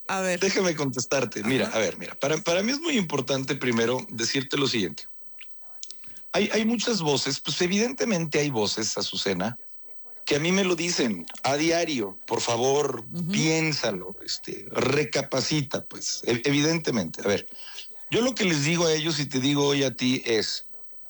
A ver. Déjame contestarte. Mira, a ver, mira. Para mí es muy importante primero decirte lo siguiente. Hay muchas voces, pues evidentemente hay voces, Azucena, que a mí me lo dicen a diario. Por favor, piénsalo, recapacita, pues, evidentemente. A ver, yo lo que les digo a ellos y te digo hoy a ti es,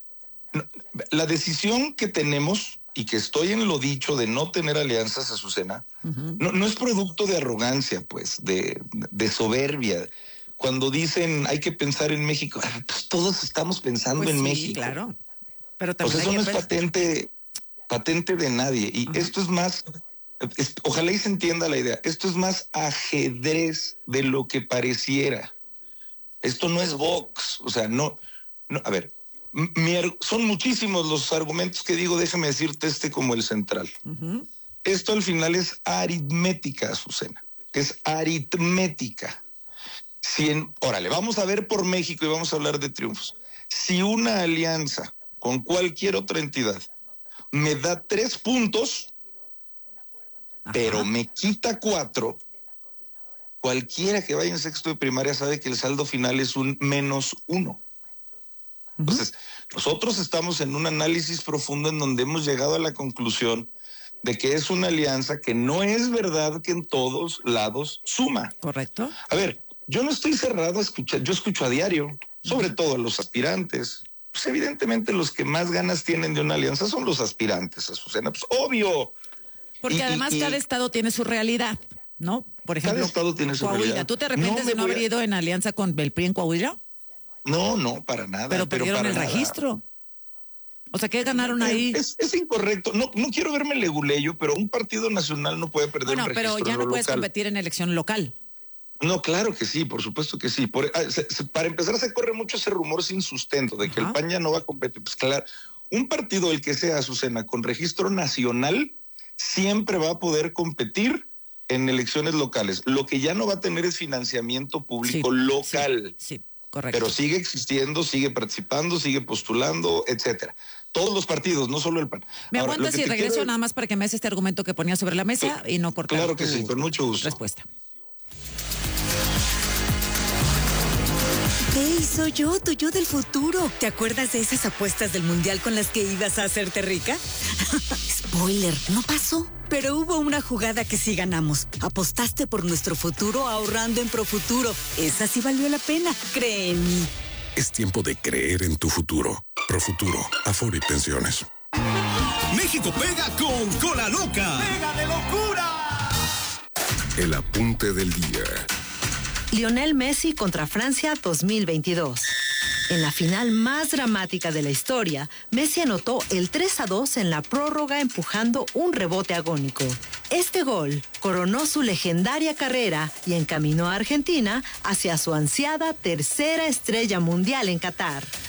la decisión que tenemos y que estoy en lo dicho de no tener alianzas, Azucena, no es producto de arrogancia, pues, de soberbia. Cuando dicen hay que pensar en México, pues todos estamos pensando Pues en sí, México. claro. Pero Pues también eso hay no que es patente de nadie. Y esto es más, ojalá y se entienda la idea, esto es más ajedrez de lo que pareciera. Esto no es box, o sea, no, a ver, son muchísimos los argumentos que digo, déjame decirte como el central. Esto al final es aritmética, Azucena, es aritmética. Órale, vamos a ver por México y vamos a hablar de triunfos. Si una alianza con cualquier otra entidad me da 3 puntos, pero me quita 4, cualquiera que vaya en sexto de primaria sabe que el saldo final es un -1. Entonces, nosotros estamos en un análisis profundo en donde hemos llegado a la conclusión de que es una alianza que no es verdad que en todos lados suma. Correcto. A ver, yo no estoy cerrado a escuchar, yo escucho a diario, sobre todo a los aspirantes. Pues evidentemente los que más ganas tienen de una alianza son los aspirantes, Azucena, pues obvio. Porque además cada estado tiene su realidad, ¿no? Por ejemplo, cada estado tiene su Coahuila. realidad. ¿Tú te arrepientes de no haber ido en alianza con el PRI en Coahuila? No, para nada. Pero perdieron el registro. O sea, ¿qué ganaron ahí? Es incorrecto. No quiero verme leguleyo, pero un partido nacional no puede perder un registro. Bueno, pero ya no puedes local. competir en elección local. No, claro que sí, por supuesto que sí. Para empezar, se corre mucho ese rumor sin sustento de que el PAN ya no va a competir. Pues claro, un partido, el que sea, Azucena, con registro nacional, siempre va a poder competir en elecciones locales. Lo que ya no va a tener es financiamiento público local. Sí, correcto. Pero sigue existiendo, sigue participando, sigue postulando, etcétera. Todos los partidos, no solo el PAN. ¿Me aguantas y regreso nada más para que me haces este argumento que ponía sobre la mesa y no cortar? Claro que sí, con mucho gusto. Respuesta. ¡Hey, soy yo, tu yo del futuro! ¿Te acuerdas de esas apuestas del mundial con las que ibas a hacerte rica? Spoiler, no pasó. Pero hubo una jugada que sí ganamos. Apostaste por nuestro futuro ahorrando en Profuturo. Esa sí valió la pena, cree en mí. Es tiempo de creer en tu futuro. Profuturo, Afore y Pensiones. México pega con Cola Loca. ¡Pega de locura! El apunte del día. Lionel Messi contra Francia 2022. En la final más dramática de la historia, Messi anotó el 3-2 en la prórroga empujando un rebote agónico. Este gol coronó su legendaria carrera y encaminó a Argentina hacia su ansiada tercera estrella mundial en Qatar.